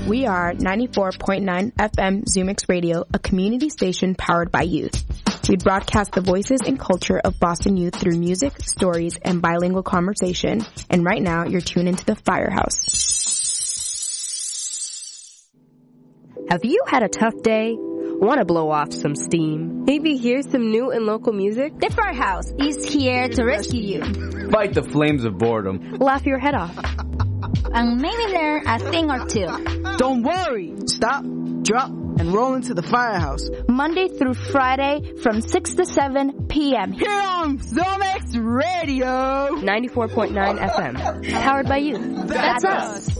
We are 94.9 FM Zoomix Radio, a community station powered by youth. We broadcast the voices and culture of Boston youth through music, stories, and bilingual conversation. And right now, you're tuned into the Firehouse. Have you had a tough day? Want to blow off some steam? Maybe hear some new and local music? The Firehouse is here to rescue you. Fight the flames of boredom. Laugh your head off. And maybe learn a thing or two. Don't worry. Stop, drop, and roll into the Firehouse. Monday through Friday from 6 to 7 p.m. Here on Zoomix Radio. 94.9 FM. Powered by you. That's us.